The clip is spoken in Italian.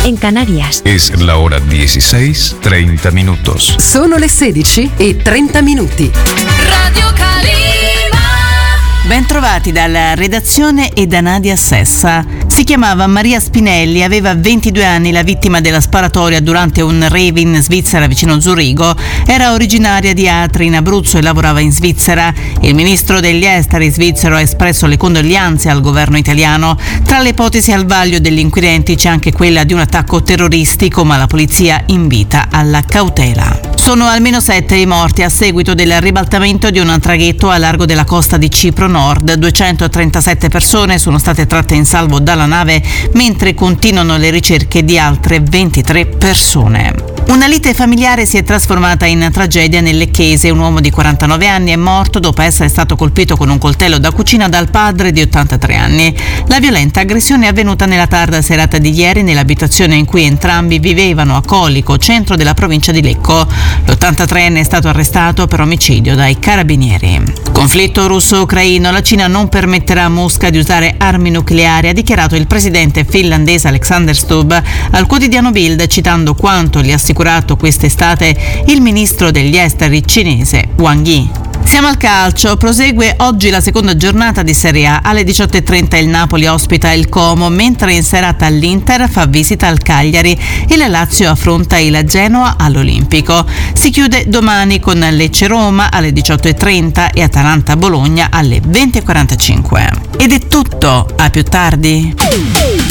en Canarias. Es la hora 16:30 minutos. Sono le 16:30. Radio Calima. Ben trovati dalla redazione e da Nadia Sessa. Si chiamava Maria Spinelli, aveva 22 anni, la vittima della sparatoria durante un rave in Svizzera vicino Zurigo. Era originaria di Atri in Abruzzo e lavorava in Svizzera. Il ministro degli esteri svizzero ha espresso le condoglianze al governo italiano. Tra le ipotesi al vaglio degli inquirenti c'è anche quella di un attacco terroristico, ma la polizia invita alla cautela. Sono almeno 7 i morti a seguito del ribaltamento di un traghetto a largo della costa di Cipro Nord. 237 persone sono state tratte in salvo dalla nave, mentre continuano le ricerche di altre 23 persone. Una lite familiare si è trasformata in tragedia nel Lecchese. Un uomo di 49 anni è morto dopo essere stato colpito con un coltello da cucina dal padre di 83 anni. La violenta aggressione è avvenuta nella tarda serata di ieri nell'abitazione in cui entrambi vivevano a Colico, centro della provincia di Lecco. L'83enne è stato arrestato per omicidio dai carabinieri. Conflitto russo-ucraino. La Cina non permetterà a Mosca di usare armi nucleari, ha dichiarato il presidente finlandese Alexander Stubb al quotidiano Bild, citando quanto gli ha assicurato quest'estate il ministro degli esteri cinese Wang Yi. Siamo al calcio, prosegue oggi la seconda giornata di Serie A. Alle 18:30 il Napoli ospita il Como, mentre in serata l'Inter fa visita al Cagliari e la Lazio affronta il Genoa all'Olimpico. Si chiude domani con Lecce-Roma alle 18:30 e Atalanta-Bologna alle 20:45. Ed è tutto, a più tardi.